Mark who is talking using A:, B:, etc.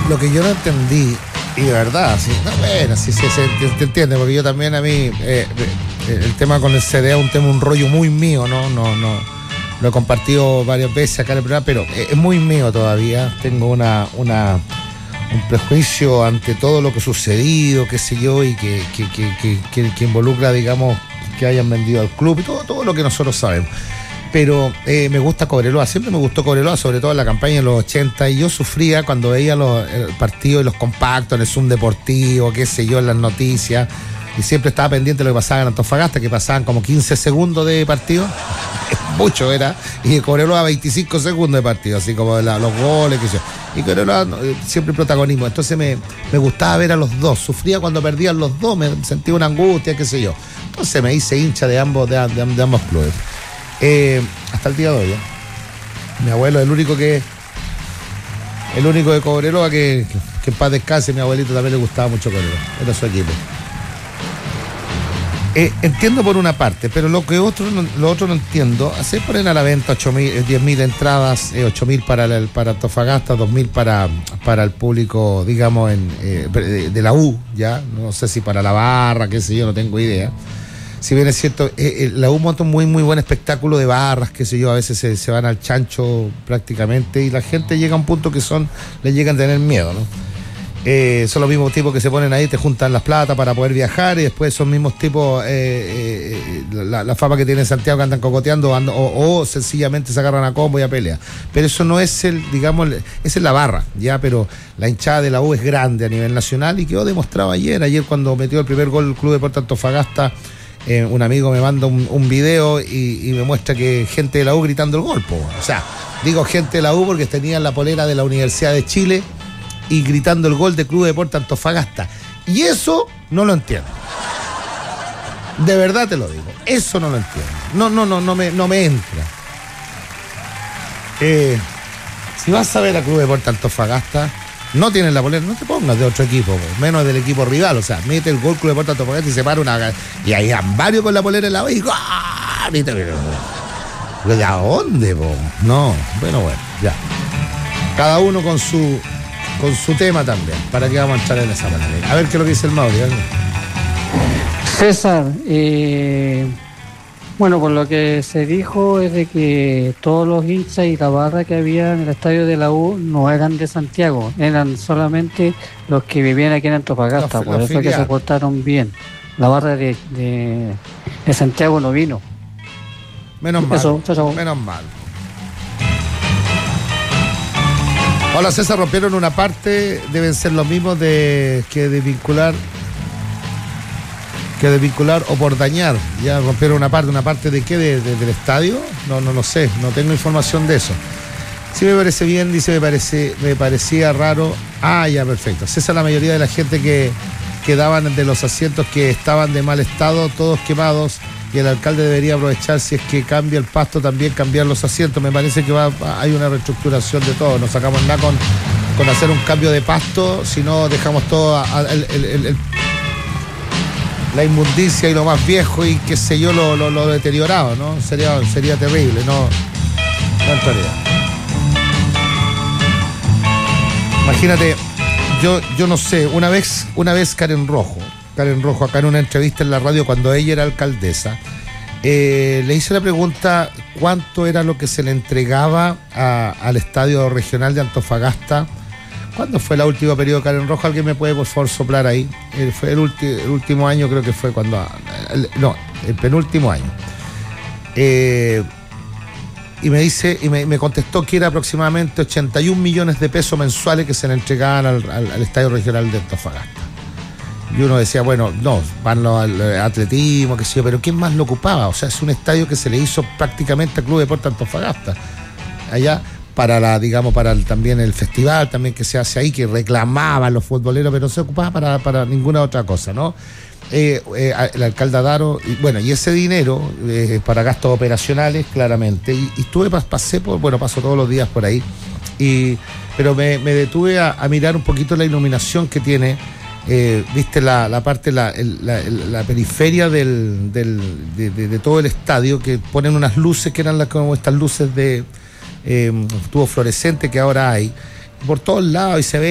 A: Lo que yo no entendí, y de verdad, sí, no, bueno, sí, te entiende, porque yo también a mí, el tema con el CDA es un rollo muy mío, ¿no? Lo he compartido varias veces acá en el programa, pero es muy mío todavía. Tengo un prejuicio ante todo lo que ha sucedido, qué sé yo, y que involucra, digamos, que hayan vendido al club y todo lo que nosotros sabemos. Pero me gusta Cobreloa, siempre me gustó Cobreloa, sobre todo en la campaña de los 80, y yo sufría cuando veía el partido y los compactos en el Zoom deportivo, qué sé yo, en las noticias, y siempre estaba pendiente de lo que pasaba en Antofagasta, que pasaban como 15 segundos de partido, mucho era, y Cobreloa 25 segundos de partido, así como los goles, qué sé yo. Y Cobreloa siempre protagonismo, entonces me gustaba ver a los dos, sufría cuando perdían los dos, me sentía una angustia, qué sé yo. Entonces me hice hincha de ambos clubes. Hasta el día de hoy, ¿eh? Mi abuelo es el único de Cobreloa que en paz descanse. Mi abuelito también le gustaba mucho Cobreloa, era su equipo. Entiendo por una parte, pero lo otro no entiendo. Se ponen a la venta 10.000 entradas, 8.000 para Antofagasta, 2.000 para el público, digamos, de la U, ya, no sé si para la barra, qué sé yo, no tengo idea. Si bien es cierto, la U monta un muy, muy buen espectáculo de barras, qué sé yo, a veces se van al chancho prácticamente, y la gente llega a un punto que le llegan a tener miedo, ¿no? Son los mismos tipos que se ponen ahí, te juntan las plata para poder viajar, y después son mismos tipos, la fama que tiene Santiago, que andan cocoteando o sencillamente se agarran a combo y a pelea. Pero eso no es esa es la barra, ya, pero la hinchada de la U es grande a nivel nacional y quedó demostrado ayer cuando metió el primer gol el Club Deportes Antofagasta. Un amigo me manda un video y me muestra que gente de la U gritando el gol, o sea, digo gente de la U porque tenían la polera de la Universidad de Chile y gritando el gol de Club Deportes Antofagasta, y eso no lo entiendo, de verdad te lo digo, eso no lo entiendo, no me entra. Si vas a ver a Club Deportes Antofagasta, no tienen la polera, no te pongas de otro equipo, menos del equipo rival, o sea, mete el gol Club Deportes Antofagasta y se para y ahí han varios con la polera en la y ¡gol! ¿De a dónde, po? No, bueno, ya. Cada uno con su tema también, para que vamos a entrar en esa manera. A ver qué es lo que dice el Mauri.
B: César, bueno, por lo que se dijo es de que todos los hinchas y la barra que había en el estadio de la U no eran de Santiago, eran solamente los que vivían aquí en Antofagasta, por eso que se portaron bien. La barra de Santiago no vino.
A: Menos mal.
B: Eso, chao.
A: Menos mal. Hola, César, rompieron una parte, deben ser los mismos que de vincular o por dañar. Ya rompieron una parte de qué, del estadio, no lo sé, no tengo información de eso. Sí me parece bien, dice, me parecía raro. Ya, perfecto. César, la mayoría de la gente que quedaban de los asientos que estaban de mal estado, todos quemados, y el alcalde debería aprovechar, si es que cambia el pasto, también cambiar los asientos. Me parece que hay una reestructuración de todo, no sacamos nada con hacer un cambio de pasto, si no dejamos todo la inmundicia y lo más viejo y qué sé yo, lo deteriorado, ¿no? Sería terrible, no entraría. Imagínate, yo no sé, una vez Karen Rojo acá en una entrevista en la radio cuando ella era alcaldesa, le hice la pregunta cuánto era lo que se le entregaba al estadio regional de Antofagasta. ¿Cuándo fue la última periodo de Karen Rojo? ¿Alguien me puede por favor soplar ahí? Fue el último año, creo que fue el penúltimo año. Y me dice, me contestó que era aproximadamente 81 millones de pesos mensuales que se le entregaban al estadio regional de Antofagasta. Y uno decía, bueno, no, van al atletismo, qué sé yo, pero ¿quién más lo ocupaba? O sea, es un estadio que se le hizo prácticamente al Club Deportes Antofagasta. Allá, para también el festival también que se hace ahí, que reclamaban los futboleros, pero no se ocupaba para ninguna otra cosa, ¿no? El alcalde Adaro, y ese dinero para gastos operacionales, claramente, y paso todos los días por ahí, pero me detuve a mirar un poquito la iluminación que tiene, viste la parte, la periferia de todo el estadio, que ponen unas luces que eran como estas luces de tubo fluorescente que ahora hay por todos lados, y se ve